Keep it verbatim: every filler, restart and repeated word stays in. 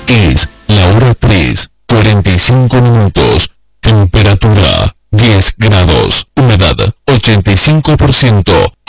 Es la hora tres, cuarenta y cinco minutos. Temperatura diez grados. Humedad ochenta y cinco por ciento.